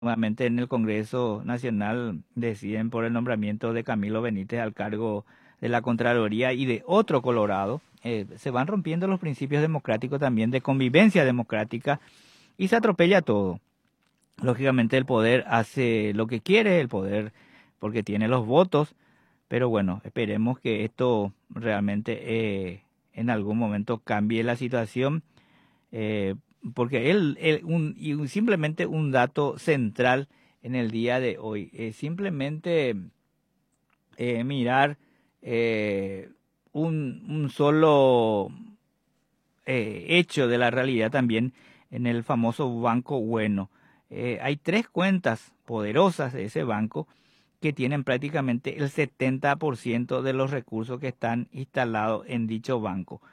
Nuevamente en el Congreso Nacional deciden por el nombramiento de Camilo Benítez al cargo de la Contraloría y de otro Colorado. Se van rompiendo los principios democráticos también de convivencia democrática y se atropella todo. Lógicamente el poder hace lo que quiere, el poder porque tiene los votos, pero bueno, esperemos que esto realmente en algún momento cambie la situación, eh, porque simplemente un dato central en el día de hoy, simplemente mirar eh, un solo hecho de la realidad también en el famoso Banco Bueno. Hay tres cuentas poderosas de ese banco que tienen prácticamente el 70% de los recursos que están instalados en dicho banco.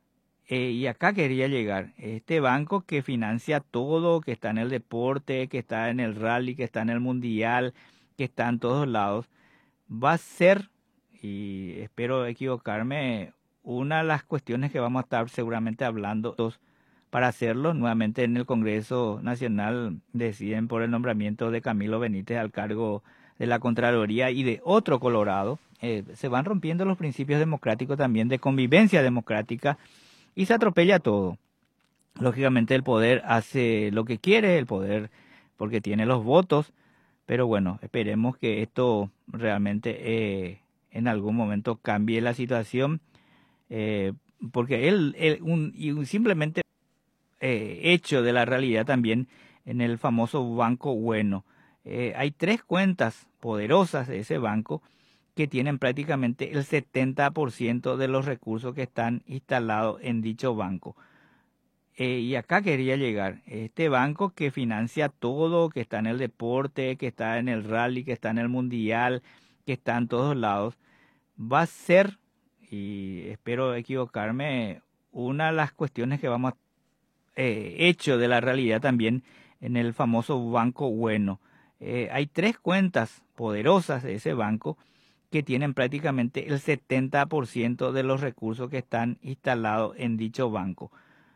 Y acá quería llegar, este banco que financia todo, que está en el deporte, que está en el rally, que está en el mundial, que está en todos lados, va a ser, y espero equivocarme, una de las cuestiones que vamos a estar seguramente hablando para hacerlo. Nuevamente en el Congreso Nacional deciden por el nombramiento de Camilo Benítez al cargo de la Contraloría y de otro Colorado. Se van rompiendo los principios democráticos también de convivencia democrática y se atropella todo. Lógicamente el poder hace lo que quiere, el poder porque tiene los votos, pero bueno, esperemos que esto realmente en algún momento cambie la situación, eh, porque simplemente hecho de la realidad también en el famoso Banco Bueno. Hay tres cuentas poderosas de ese banco que tienen prácticamente el 70% de los recursos que están instalados en dicho banco. Y acá quería llegar, este banco que financia todo, que está en el deporte, que está en el rally, que está en el mundial, que está en todos lados, va a ser, y espero equivocarme, una de las cuestiones que vamos a hecho de la realidad también en el famoso Banco Bueno. Hay tres cuentas poderosas de ese banco que tienen prácticamente el 70% de los recursos que están instalados en dicho banco.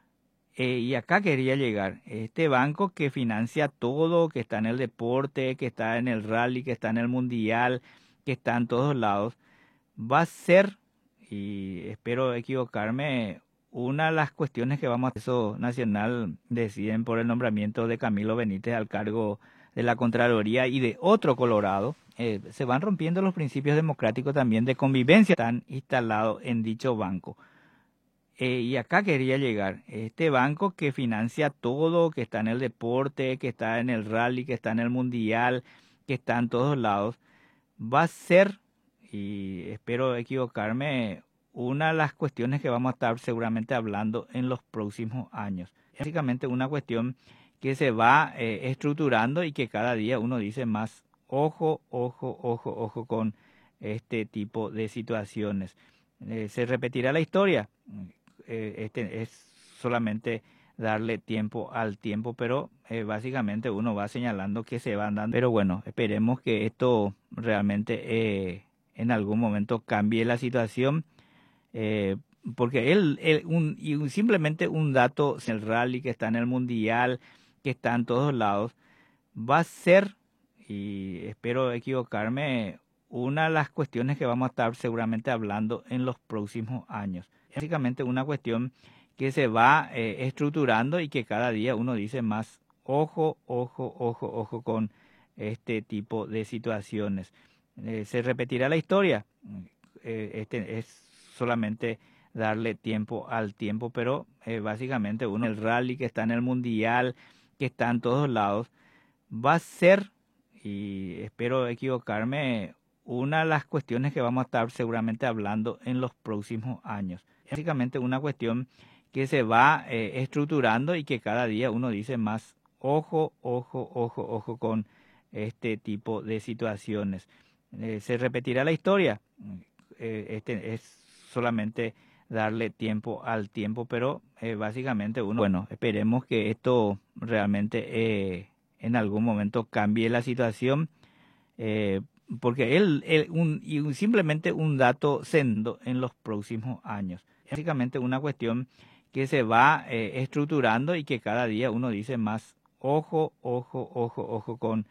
Y acá quería llegar, este banco que financia todo, que está en el deporte, que está en el rally, que está en el mundial, que está en todos lados, va a ser, y espero equivocarme, una de las cuestiones que vamos a eso nacional deciden por el nombramiento de Camilo Benítez al cargo de la Contraloría y de otro Colorado. Se van rompiendo los principios democráticos también de convivencia, están instalados en dicho banco. Y acá quería llegar, este banco que financia todo, que está en el deporte, que está en el rally, que está en el mundial, que está en todos lados, va a ser, y espero equivocarme, una de las cuestiones que vamos a estar seguramente hablando en los próximos años. Básicamente una cuestión que se va estructurando y que cada día uno dice más, ojo, ojo, ojo, ojo con este tipo de situaciones. Se repetirá la historia. Este es solamente darle tiempo al tiempo, pero básicamente uno va señalando que se van dando. Pero bueno, esperemos que esto realmente en algún momento cambie la situación, eh, porque simplemente un dato, el rally que está en el mundial, que está en todos lados, va a ser, y espero equivocarme, una de las cuestiones que vamos a estar seguramente hablando en los próximos años. Básicamente una cuestión que se va estructurando y que cada día uno dice más, ojo, ojo, ojo, ojo con este tipo de situaciones. Se repetirá la historia. Este es solamente darle tiempo al tiempo, pero básicamente uno, el rally que está en el mundial, que está en todos lados, va a ser, y espero equivocarme, una de las cuestiones que vamos a estar seguramente hablando en los próximos años. Básicamente una cuestión que se va estructurando y que cada día uno dice más, ojo, ojo, ojo, ojo con este tipo de situaciones. Se repetirá la historia. Este es solamente darle tiempo al tiempo, pero básicamente uno, bueno, esperemos que esto realmente en algún momento cambie la situación, eh, porque simplemente un dato sendo en los próximos años. Básicamente una cuestión que se va estructurando y que cada día uno dice más, ojo, ojo, ojo, ojo